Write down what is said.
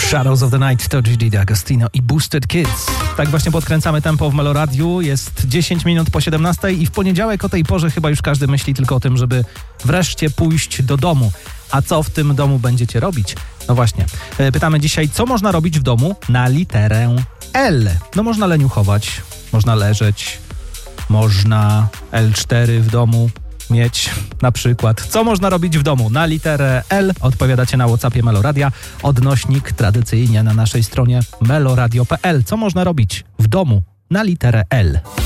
Shadows of the Night to Gigi D'Agostino i Boosted Kids. Tak właśnie podkręcamy tempo w Meloradiu. Jest 10 minut po 17 i w poniedziałek o tej porze chyba już każdy myśli tylko o tym, żeby wreszcie pójść do domu. A co w tym domu będziecie robić? No właśnie, pytamy dzisiaj, co można robić w domu na literę L. No można leniuchować, można leżeć, można L4 w domu mieć na przykład. Co można robić w domu na literę L? Odpowiadacie na WhatsAppie Meloradia. Odnośnik tradycyjnie na naszej stronie meloradio.pl. Co można robić w domu na literę L?